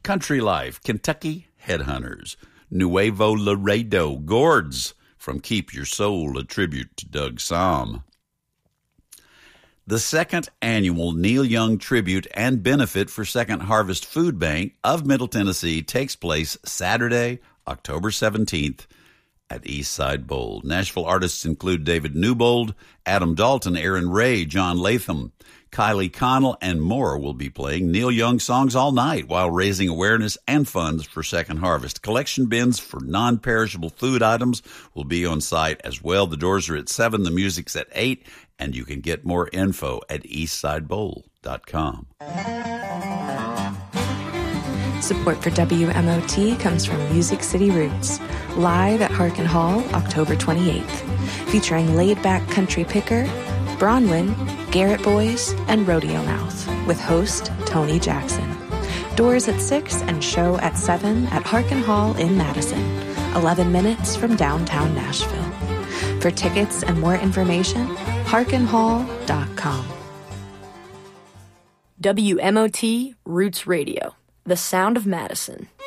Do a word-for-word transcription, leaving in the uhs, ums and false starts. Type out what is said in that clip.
Country Life, Kentucky Headhunters, Nuevo Laredo, Gourds from Keep Your Soul, a tribute to Doug Somm. The second annual Neil Young Tribute and Benefit for Second Harvest Food Bank of Middle Tennessee takes place Saturday, October seventeenth at Eastside Bowl. Nashville artists include David Newbold, Adam Dalton, Aaron Ray, John Latham, Kylie Connell, and more will be playing Neil Young songs all night while raising awareness and funds for Second Harvest. Collection bins for non-perishable food items will be on site as well. The doors are at seven, the music's at eight, and you can get more info at eastside bowl dot com. Support for W M O T comes from Music City Roots, live at Harkin Hall, October twenty-eighth, featuring laid-back country picker, Bronwyn, Garrett Boys, and Rodeo Mouth, with host Tony Jackson. Doors at six and show at seven at Harkin Hall in Madison, eleven minutes from downtown Nashville. For tickets and more information, harkin hall dot com. W M O T Roots Radio, the sound of Madison.